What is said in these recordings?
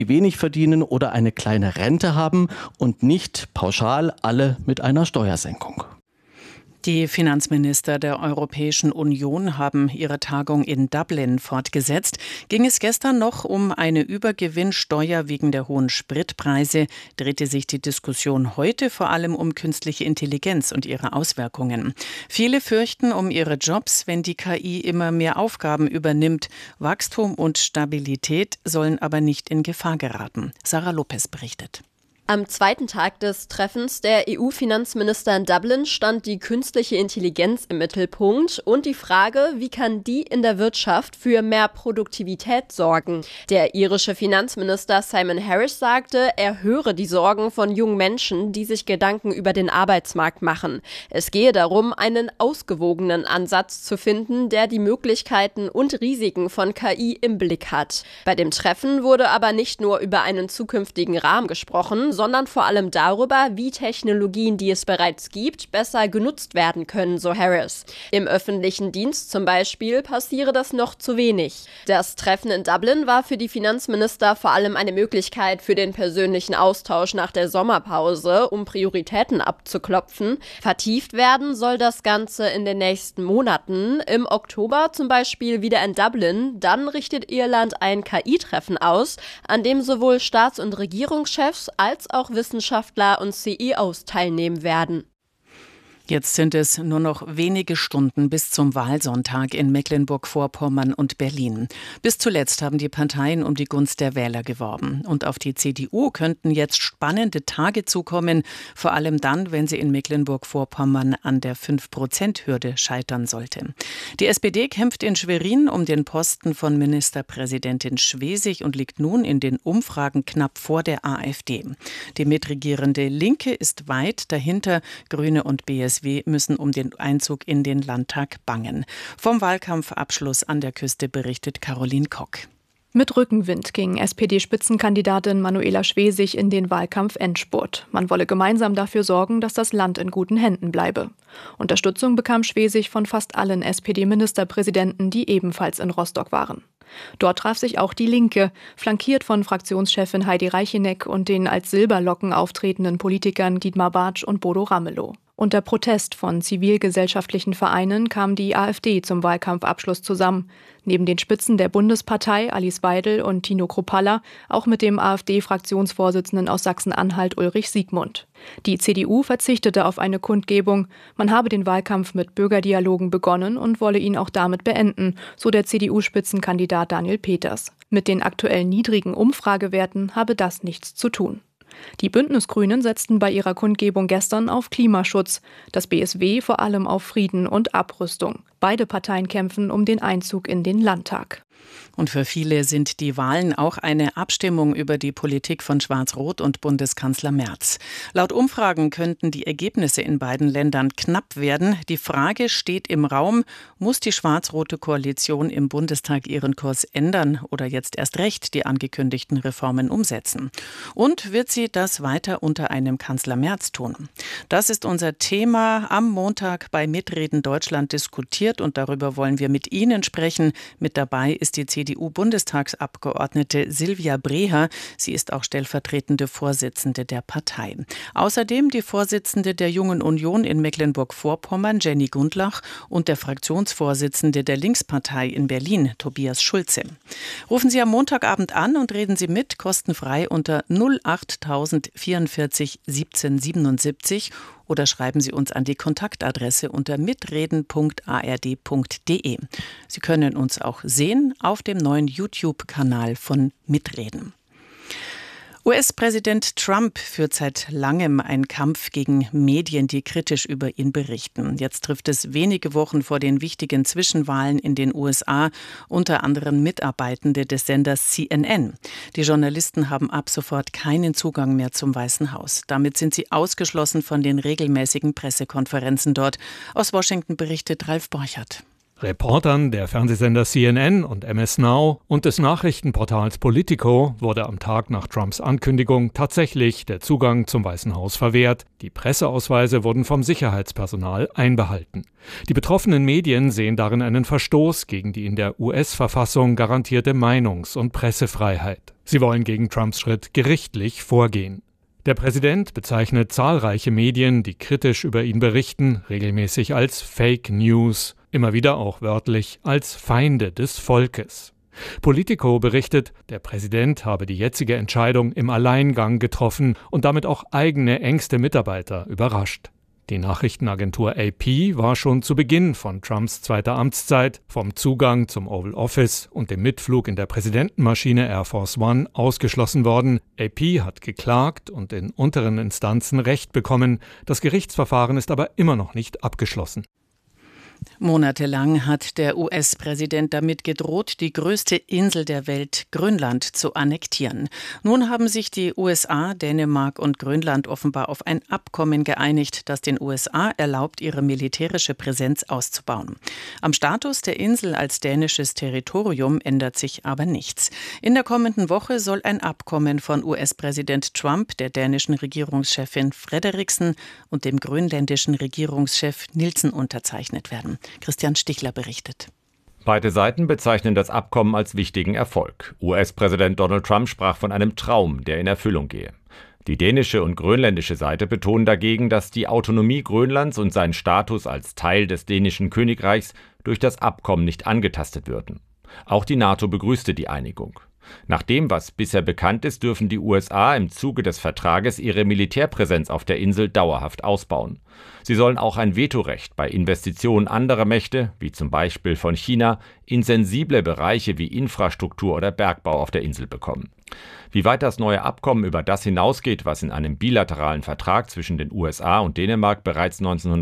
die wenig verdienen oder eine kleine Rente haben und nicht pauschal alle mit einer Steuersenkung. Die Finanzminister der Europäischen Union haben ihre Tagung in Dublin fortgesetzt. Ging es gestern noch um eine Übergewinnsteuer wegen der hohen Spritpreise, drehte sich die Diskussion heute vor allem um künstliche Intelligenz und ihre Auswirkungen. Viele fürchten um ihre Jobs, wenn die KI immer mehr Aufgaben übernimmt. Wachstum und Stabilität sollen aber nicht in Gefahr geraten. Sarah Lopez berichtet. Am zweiten Tag des Treffens der EU-Finanzminister in Dublin stand die künstliche Intelligenz im Mittelpunkt und die Frage, wie kann die in der Wirtschaft für mehr Produktivität sorgen. Der irische Finanzminister Simon Harris sagte, er höre die Sorgen von jungen Menschen, die sich Gedanken über den Arbeitsmarkt machen. Es gehe darum, einen ausgewogenen Ansatz zu finden, der die Möglichkeiten und Risiken von KI im Blick hat. Bei dem Treffen wurde aber nicht nur über einen zukünftigen Rahmen gesprochen, sondern vor allem darüber, wie Technologien, die es bereits gibt, besser genutzt werden können, so Harris. Im öffentlichen Dienst zum Beispiel passiere das noch zu wenig. Das Treffen in Dublin war für die Finanzminister vor allem eine Möglichkeit für den persönlichen Austausch nach der Sommerpause, um Prioritäten abzuklopfen. Vertieft werden soll das Ganze in den nächsten Monaten. Im Oktober zum Beispiel wieder in Dublin. Dann richtet Irland ein KI-Treffen aus, an dem sowohl Staats- und Regierungschefs als auch Wissenschaftler und CEOs teilnehmen werden. Jetzt sind es nur noch wenige Stunden bis zum Wahlsonntag in Mecklenburg-Vorpommern und Berlin. Bis zuletzt haben die Parteien um die Gunst der Wähler geworben. Und auf die CDU könnten jetzt spannende Tage zukommen, vor allem dann, wenn sie in Mecklenburg-Vorpommern an der 5%-Hürde scheitern sollte. Die SPD kämpft in Schwerin um den Posten von Ministerpräsidentin Schwesig und liegt nun in den Umfragen knapp vor der AfD. Die mitregierende Linke ist weit dahinter, Grüne und BSW müssen um den Einzug in den Landtag bangen. Vom Wahlkampfabschluss an der Küste berichtet Caroline Kock. Mit Rückenwind ging SPD-Spitzenkandidatin Manuela Schwesig in den Wahlkampf-Endspurt. Man wolle gemeinsam dafür sorgen, dass das Land in guten Händen bleibe. Unterstützung bekam Schwesig von fast allen SPD-Ministerpräsidenten, die ebenfalls in Rostock waren. Dort traf sich auch die Linke, flankiert von Fraktionschefin Heidi Reicheneck und den als Silberlocken auftretenden Politikern Dietmar Bartsch und Bodo Ramelow. Unter Protest von zivilgesellschaftlichen Vereinen kam die AfD zum Wahlkampfabschluss zusammen. Neben den Spitzen der Bundespartei Alice Weidel und Tino Kruppalla auch mit dem AfD-Fraktionsvorsitzenden aus Sachsen-Anhalt Ulrich Siegmund. Die CDU verzichtete auf eine Kundgebung. Man habe den Wahlkampf mit Bürgerdialogen begonnen und wolle ihn auch damit beenden, so der CDU-Spitzenkandidat Daniel Peters. Mit den aktuell niedrigen Umfragewerten habe das nichts zu tun. Die Bündnisgrünen setzten bei ihrer Kundgebung gestern auf Klimaschutz, das BSW vor allem auf Frieden und Abrüstung. Beide Parteien kämpfen um den Einzug in den Landtag. Und für viele sind die Wahlen auch eine Abstimmung über die Politik von Schwarz-Rot und Bundeskanzler Merz. Laut Umfragen könnten die Ergebnisse in beiden Ländern knapp werden. Die Frage steht im Raum, muss die schwarz-rote Koalition im Bundestag ihren Kurs ändern oder jetzt erst recht die angekündigten Reformen umsetzen? Und wird sie das weiter unter einem Kanzler Merz tun? Das ist unser Thema am Montag bei Mitreden Deutschland diskutiert und darüber wollen wir mit Ihnen sprechen. Mit dabei ist die CDU-Bundestagsabgeordnete Silvia Breher. Sie ist auch stellvertretende Vorsitzende der Partei. Außerdem die Vorsitzende der Jungen Union in Mecklenburg-Vorpommern, Jenny Gundlach, und der Fraktionsvorsitzende der Linkspartei in Berlin, Tobias Schulze. Rufen Sie am Montagabend an und reden Sie mit, kostenfrei unter 08044 17 77 oder schreiben Sie uns an die Kontaktadresse unter mitreden.ard.de. Sie können uns auch sehen auf dem neuen YouTube-Kanal von Mitreden. US-Präsident Trump führt seit langem einen Kampf gegen Medien, die kritisch über ihn berichten. Jetzt trifft es wenige Wochen vor den wichtigen Zwischenwahlen in den USA, unter anderem Mitarbeitende des Senders CNN. Die Journalisten haben ab sofort keinen Zugang mehr zum Weißen Haus. Damit sind sie ausgeschlossen von den regelmäßigen Pressekonferenzen dort. Aus Washington berichtet Ralf Borchert. Reportern der Fernsehsender CNN und MS Now und des Nachrichtenportals Politico wurde am Tag nach Trumps Ankündigung tatsächlich der Zugang zum Weißen Haus verwehrt. Die Presseausweise wurden vom Sicherheitspersonal einbehalten. Die betroffenen Medien sehen darin einen Verstoß gegen die in der US-Verfassung garantierte Meinungs- und Pressefreiheit. Sie wollen gegen Trumps Schritt gerichtlich vorgehen. Der Präsident bezeichnet zahlreiche Medien, die kritisch über ihn berichten, regelmäßig als Fake News, immer wieder auch wörtlich als Feinde des Volkes. Politico berichtet, der Präsident habe die jetzige Entscheidung im Alleingang getroffen und damit auch eigene engste Mitarbeiter überrascht. Die Nachrichtenagentur AP war schon zu Beginn von Trumps zweiter Amtszeit vom Zugang zum Oval Office und dem Mitflug in der Präsidentenmaschine Air Force One ausgeschlossen worden. AP hat geklagt und in unteren Instanzen Recht bekommen. Das Gerichtsverfahren ist aber immer noch nicht abgeschlossen. Monatelang hat der US-Präsident damit gedroht, die größte Insel der Welt, Grönland, zu annektieren. Nun haben sich die USA, Dänemark und Grönland offenbar auf ein Abkommen geeinigt, das den USA erlaubt, ihre militärische Präsenz auszubauen. Am Status der Insel als dänisches Territorium ändert sich aber nichts. In der kommenden Woche soll ein Abkommen von US-Präsident Trump, der dänischen Regierungschefin Frederiksen und dem grönländischen Regierungschef Nielsen unterzeichnet werden. Christian Stichler berichtet. Beide Seiten bezeichnen das Abkommen als wichtigen Erfolg. US-Präsident Donald Trump sprach von einem Traum, der in Erfüllung gehe. Die dänische und grönländische Seite betonen dagegen, dass die Autonomie Grönlands und sein Status als Teil des dänischen Königreichs durch das Abkommen nicht angetastet würden. Auch die NATO begrüßte die Einigung. Nach dem, was bisher bekannt ist, dürfen die USA im Zuge des Vertrages ihre Militärpräsenz auf der Insel dauerhaft ausbauen. Sie sollen auch ein Vetorecht bei Investitionen anderer Mächte, wie zum Beispiel von China, in sensible Bereiche wie Infrastruktur oder Bergbau auf der Insel bekommen. Wie weit das neue Abkommen über das hinausgeht, was in einem bilateralen Vertrag zwischen den USA und Dänemark bereits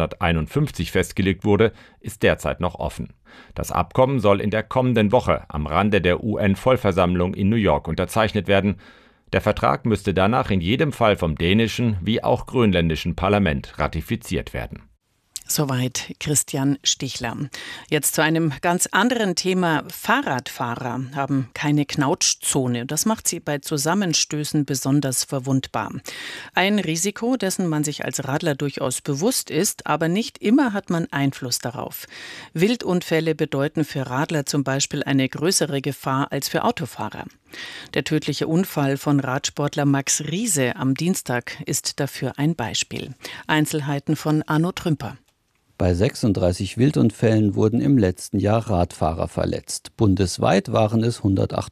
1951 festgelegt wurde, ist derzeit noch offen. Das Abkommen soll in der kommenden Woche am Rande der UN-Vollversammlung in New York unterzeichnet werden. Der Vertrag müsste danach in jedem Fall vom dänischen wie auch grönländischen Parlament ratifiziert werden. Soweit Christian Stichler. Jetzt zu einem ganz anderen Thema. Fahrradfahrer haben keine Knautschzone. Das macht sie bei Zusammenstößen besonders verwundbar. Ein Risiko, dessen man sich als Radler durchaus bewusst ist, aber nicht immer hat man Einfluss darauf. Wildunfälle bedeuten für Radler zum Beispiel eine größere Gefahr als für Autofahrer. Der tödliche Unfall von Radsportler Max Riese am Dienstag ist dafür ein Beispiel. Einzelheiten von Arno Trümper. Bei 36 Wildunfällen wurden im letzten Jahr Radfahrer verletzt. Bundesweit waren es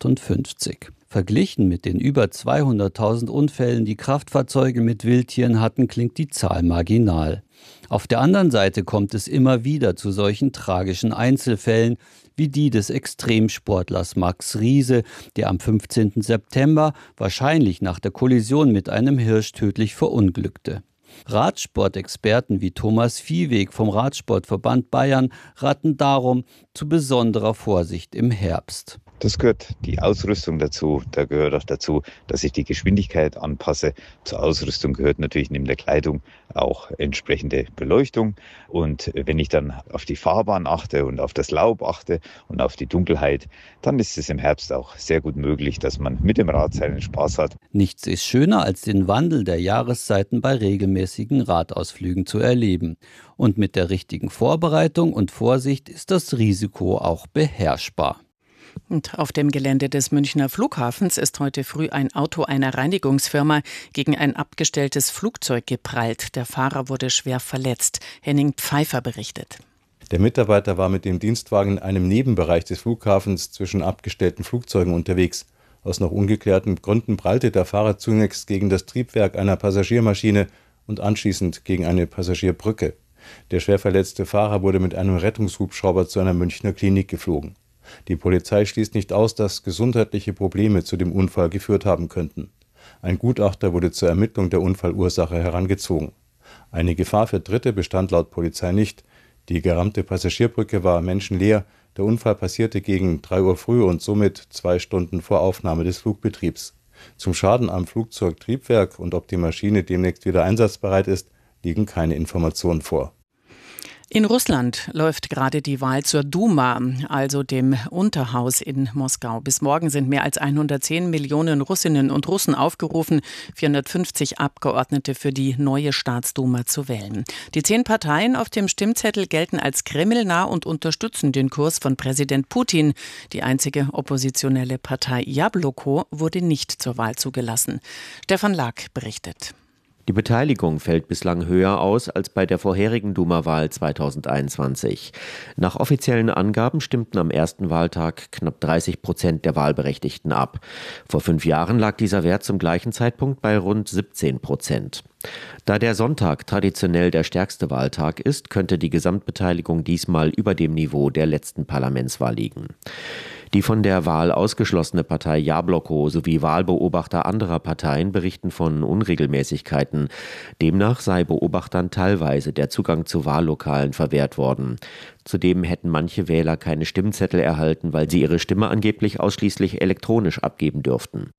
158. Verglichen mit den über 200.000 Unfällen, die Kraftfahrzeuge mit Wildtieren hatten, klingt die Zahl marginal. Auf der anderen Seite kommt es immer wieder zu solchen tragischen Einzelfällen, wie die des Extremsportlers Max Riese, der am 15. September wahrscheinlich nach der Kollision mit einem Hirsch tödlich verunglückte. Radsportexperten wie Thomas Viehweg vom Radsportverband Bayern raten darum zu besonderer Vorsicht im Herbst. Das gehört die Ausrüstung dazu. Da gehört auch dazu, dass ich die Geschwindigkeit anpasse. Zur Ausrüstung gehört natürlich neben der Kleidung auch entsprechende Beleuchtung. Und wenn ich dann auf die Fahrbahn achte und auf das Laub achte und auf die Dunkelheit, dann ist es im Herbst auch sehr gut möglich, dass man mit dem Rad seinen Spaß hat. Nichts ist schöner, als den Wandel der Jahreszeiten bei regelmäßigen Radausflügen zu erleben. Und mit der richtigen Vorbereitung und Vorsicht ist das Risiko auch beherrschbar. Und auf dem Gelände des Münchner Flughafens ist heute früh ein Auto einer Reinigungsfirma gegen ein abgestelltes Flugzeug geprallt. Der Fahrer wurde schwer verletzt. Henning Pfeiffer berichtet. Der Mitarbeiter war mit dem Dienstwagen in einem Nebenbereich des Flughafens zwischen abgestellten Flugzeugen unterwegs. Aus noch ungeklärten Gründen prallte der Fahrer zunächst gegen das Triebwerk einer Passagiermaschine und anschließend gegen eine Passagierbrücke. Der schwer verletzte Fahrer wurde mit einem Rettungshubschrauber zu einer Münchner Klinik geflogen. Die Polizei schließt nicht aus, dass gesundheitliche Probleme zu dem Unfall geführt haben könnten. Ein Gutachter wurde zur Ermittlung der Unfallursache herangezogen. Eine Gefahr für Dritte bestand laut Polizei nicht. Die gerammte Passagierbrücke war menschenleer. Der Unfall passierte gegen 3 Uhr früh und somit 2 Stunden vor Aufnahme des Flugbetriebs. Zum Schaden am Flugzeugtriebwerk und ob die Maschine demnächst wieder einsatzbereit ist, liegen keine Informationen vor. In Russland läuft gerade die Wahl zur Duma, also dem Unterhaus in Moskau. Bis morgen sind mehr als 110 Millionen Russinnen und Russen aufgerufen, 450 Abgeordnete für die neue Staatsduma zu wählen. Die 10 Parteien auf dem Stimmzettel gelten als kremlnah und unterstützen den Kurs von Präsident Putin. Die einzige oppositionelle Partei Jabloko wurde nicht zur Wahl zugelassen. Stefan Lack berichtet. Die Beteiligung fällt bislang höher aus als bei der vorherigen Duma-Wahl 2021. Nach offiziellen Angaben stimmten am ersten Wahltag knapp 30% der Wahlberechtigten ab. Vor 5 Jahren lag dieser Wert zum gleichen Zeitpunkt bei rund 17%. Da der Sonntag traditionell der stärkste Wahltag ist, könnte die Gesamtbeteiligung diesmal über dem Niveau der letzten Parlamentswahl liegen. Die von der Wahl ausgeschlossene Partei Jabloko sowie Wahlbeobachter anderer Parteien berichten von Unregelmäßigkeiten. Demnach sei Beobachtern teilweise der Zugang zu Wahllokalen verwehrt worden. Zudem hätten manche Wähler keine Stimmzettel erhalten, weil sie ihre Stimme angeblich ausschließlich elektronisch abgeben dürften.